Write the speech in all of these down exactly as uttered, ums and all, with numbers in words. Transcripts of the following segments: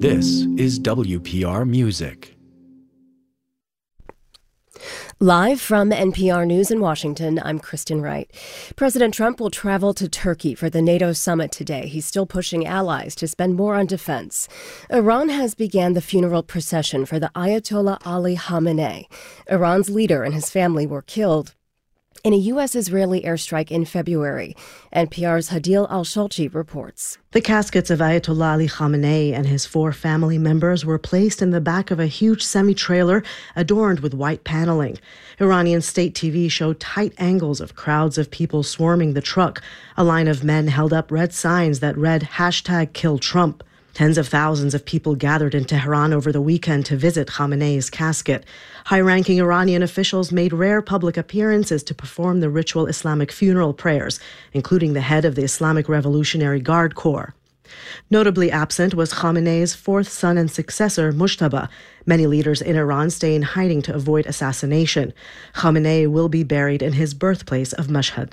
This is W P R Music. Live from N P R News in Washington, I'm Kristen Wright. President Trump will travel to Turkey for the NATO summit today. He's still pushing allies to spend more on defense. Iran has began the funeral procession for the Ayatollah Ali Khamenei. Iran's leader and his family were killed in a U S-Israeli airstrike in February. N P R's Hadil Al-Shalchi reports. The caskets of Ayatollah Ali Khamenei and his four family members were placed in the back of a huge semi-trailer adorned with white paneling. Iranian state T V showed tight angles of crowds of people swarming the truck. A line of men held up red signs that read hashtag Kill Trump. Tens of thousands of people gathered in Tehran over the weekend to visit Khamenei's casket. High-ranking Iranian officials made rare public appearances to perform the ritual Islamic funeral prayers, including the head of the Islamic Revolutionary Guard Corps. Notably absent was Khamenei's fourth son and successor, Mujtaba. Many leaders in Iran stay in hiding to avoid assassination. Khamenei will be buried in his birthplace of Mashhad.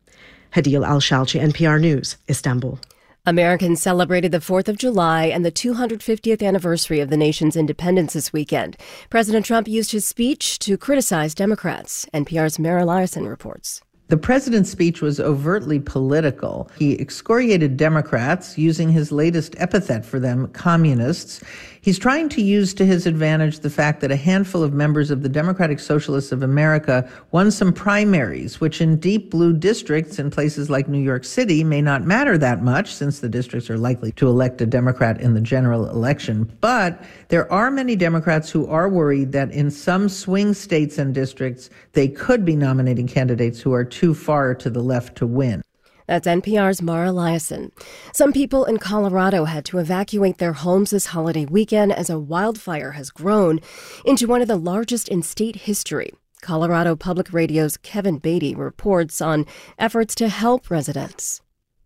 Hadil Al-Shalchi, N P R News, Istanbul. Americans celebrated the fourth of July and the two hundred fiftieth anniversary of the nation's independence this weekend. President Trump used his speech to criticize Democrats. N P R's Mara Liasson reports. The president's speech was overtly political. He excoriated Democrats, using his latest epithet for them, communists. He's trying to use to his advantage the fact that a handful of members of the Democratic Socialists of America won some primaries, which in deep blue districts in places like New York City may not matter that much, since the districts are likely to elect a Democrat in the general election. But there are many Democrats who are worried that in some swing states and districts, they could be nominating candidates who are too far to the left to win. That's N P R's Mara Liasson. Some people in Colorado had to evacuate their homes this holiday weekend as a wildfire has grown into one of the largest in state history. Colorado Public Radio's Kevin Beatty reports on efforts to help residents.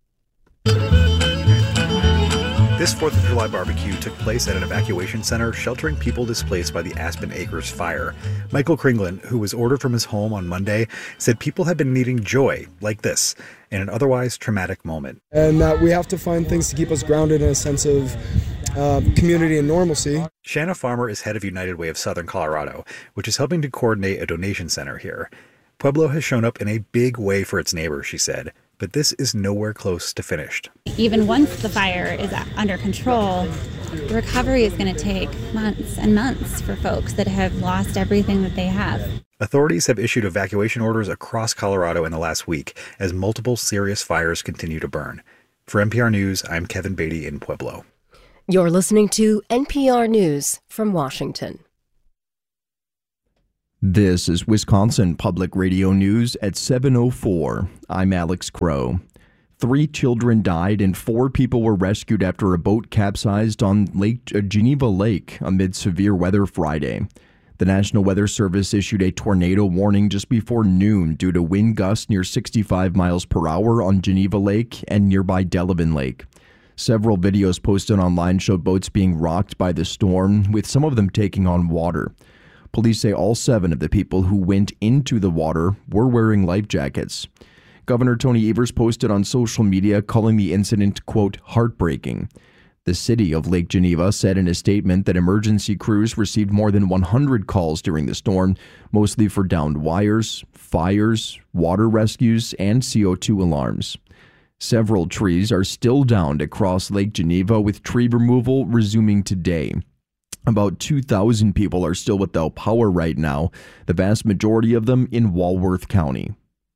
This fourth of July barbecue took place at an evacuation center sheltering people displaced by the Aspen Acres fire. Michael Kringlin, who was ordered from his home on Monday, said people have been needing joy like this in an otherwise traumatic moment. And that we have to find things to keep us grounded in a sense of uh, community and normalcy. Shanna Farmer is head of United Way of Southern Colorado, which is helping to coordinate a donation center here. Pueblo has shown up in a big way for its neighbors, she said, but this is nowhere close to finished. Even once the fire is under control, the recovery is going to take months and months for folks that have lost everything that they have. Authorities have issued evacuation orders across Colorado in the last week as multiple serious fires continue to burn. For N P R News, I'm Kevin Beatty in Pueblo. You're listening to N P R News from Washington. This is Wisconsin Public Radio News at seven oh four. I'm Alex Crow. Three children died and four people were rescued after a boat capsized on Lake Geneva Lake amid severe weather Friday. The National Weather Service issued a tornado warning just before noon due to wind gusts near sixty-five miles per hour on Geneva Lake and nearby Delavan Lake. Several videos posted online showed boats being rocked by the storm, with some of them taking on water. Police say all seven of the people who went into the water were wearing life jackets. Governor Tony Evers posted on social media calling the incident, quote, heartbreaking. The city of Lake Geneva said in a statement that emergency crews received more than one hundred calls during the storm, mostly for downed wires, fires, water rescues, and C O two alarms. Several trees are still downed across Lake Geneva, with tree removal resuming today. About two thousand people are still without power right now, the vast majority of them in Walworth County.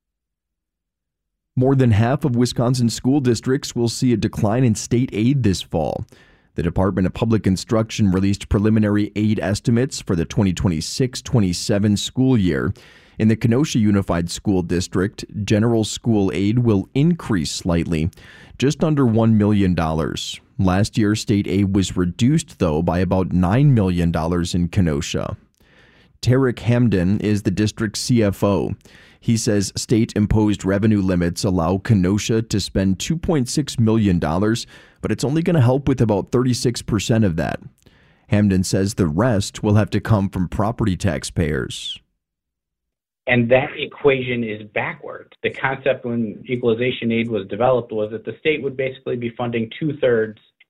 More than half of Wisconsin school districts will see a decline in state aid this fall. The Department of Public Instruction released preliminary aid estimates for the twenty twenty-six twenty-seven school year. In the Kenosha Unified School District, general school aid will increase slightly, just under one million dollars. Last year, state aid was reduced, though, by about nine million dollars in Kenosha. Tarek Hamden is the district's C F O. He says state-imposed revenue limits allow Kenosha to spend two point six million dollars, but it's only going to help with about thirty-six percent of that. Hamden says the rest will have to come from property taxpayers. And that equation is backward. The concept when equalization aid was developed was that the state would basically be funding two-thirds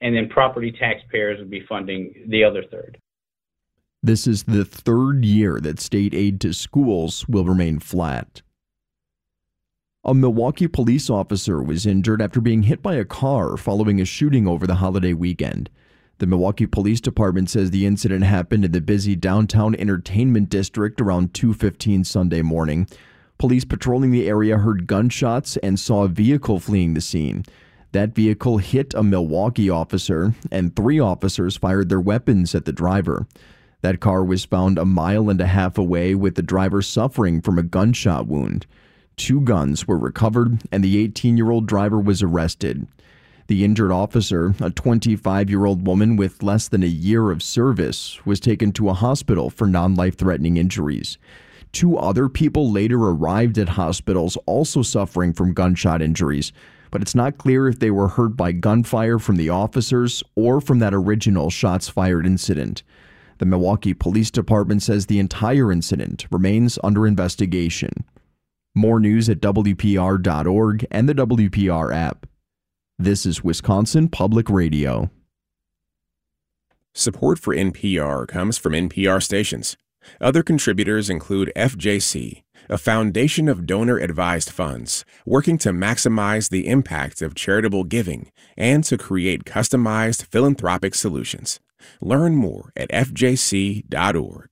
and then property taxpayers would be funding the other third. This is the third year that state aid to schools will remain flat. A Milwaukee police officer was injured after being hit by a car following a shooting over the holiday weekend. The Milwaukee Police Department says the incident happened in the busy downtown entertainment district around two fifteen Sunday morning. Police patrolling the area heard gunshots and saw a vehicle fleeing the scene. That vehicle hit a Milwaukee officer, and three officers fired their weapons at the driver. That car was found a mile and a half away with the driver suffering from a gunshot wound. Two guns were recovered, and the eighteen-year-old driver was arrested. The injured officer, a twenty-five-year-old woman with less than a year of service, was taken to a hospital for non-life-threatening injuries. Two other people later arrived at hospitals also suffering from gunshot injuries, but it's not clear if they were hurt by gunfire from the officers or from that original shots-fired incident. The Milwaukee Police Department says the entire incident remains under investigation. More news at W P R dot org and the W P R app. This is Wisconsin Public Radio. Support for N P R comes from N P R stations. Other contributors include F J C, a foundation of donor-advised funds working to maximize the impact of charitable giving and to create customized philanthropic solutions. Learn more at F J C dot org.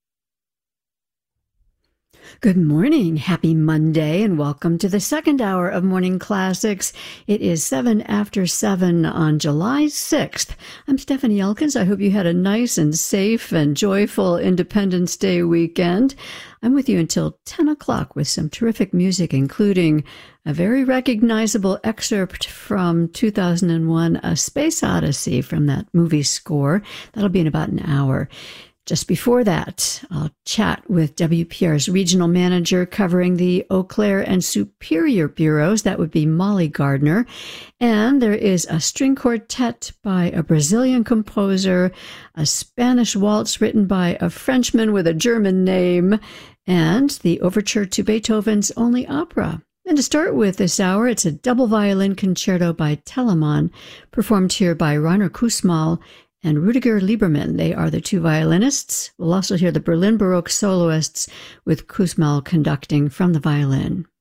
Good morning. Happy Monday and welcome to the second hour of Morning Classics. It is seven after seven on July sixth. I'm Stephanie Elkins. I hope you had a nice and safe and joyful Independence Day weekend. I'm with you until ten o'clock with some terrific music, including a very recognizable excerpt from two thousand one, A Space Odyssey, from that movie score. That'll be in about an hour. Just before that, I'll chat with W P R's regional manager covering the Eau Claire and Superior bureaus. That would be Molly Gardner. And there is a string quartet by a Brazilian composer, a Spanish waltz written by a Frenchman with a German name, and the overture to Beethoven's Only Opera. And to start with this hour, it's a double violin concerto by Telemann, performed here by Rainer Kussmaul and Rudiger Lieberman. They are the two violinists. We'll also hear the Berlin Baroque soloists with Kussmaul conducting from the violin.